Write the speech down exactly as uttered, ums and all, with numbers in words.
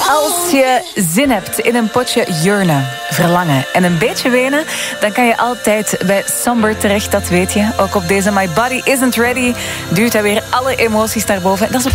Als je zin hebt in een potje yearnen, verlangen en een beetje wenen, dan kan je altijd bij Somber terecht, dat weet je. Ook op deze My Body Isn't Ready duwt hij weer alle emoties naar boven. En dat is op